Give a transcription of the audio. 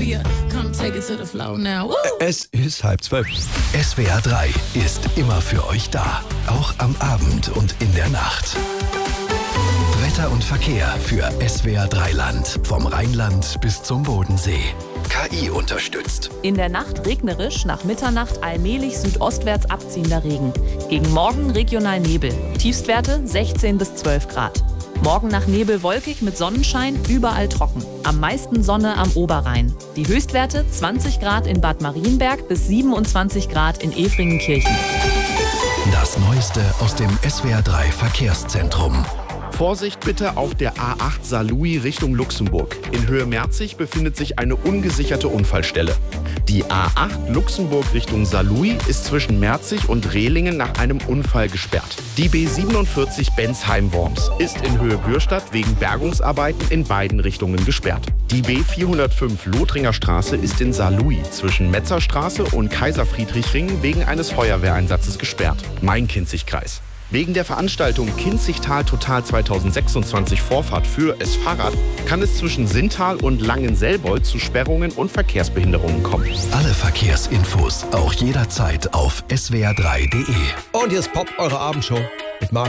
ya. Come take it to the floor now. Woo! Es ist 11:30. SWR 3 ist immer für euch da. Auch am Abend und in der Nacht. Wetter und Verkehr für SWR 3 Land. Vom Rheinland bis zum Bodensee. KI unterstützt. In der Nacht regnerisch, nach Mitternacht allmählich südostwärts abziehender Regen. Gegen Morgen regional Nebel. Tiefstwerte 16 bis 12 Grad. Morgen nach Nebel wolkig mit Sonnenschein, überall trocken. Am meisten Sonne am Oberrhein. Die Höchstwerte 20 Grad in Bad Marienberg bis 27 Grad in Efringenkirchen. Das Neueste aus dem SWR 3 Verkehrszentrum. Vorsicht bitte auf der A8 Saarlouis Richtung Luxemburg. In Höhe Merzig befindet sich eine ungesicherte Unfallstelle. Die A8 Luxemburg Richtung Saarlouis ist zwischen Merzig und Rehlingen nach einem Unfall gesperrt. Die B47 Bensheim-Worms ist in Höhe Bürstadt wegen Bergungsarbeiten in beiden Richtungen gesperrt. Die B405 Lothringer Straße ist in Saarlouis zwischen Metzerstraße und Kaiser-Friedrich-Ring wegen eines Feuerwehreinsatzes gesperrt. Main-Kinzig-Kreis. Wegen der Veranstaltung Kinzigtal Total 2026 Vorfahrt für es Fahrrad kann es zwischen Sinntal und Langenselbold zu Sperrungen und Verkehrsbehinderungen kommen. Alle Verkehrsinfos auch jederzeit auf swr3.de. Und hier ist Pop, eure Abendshow mit Marc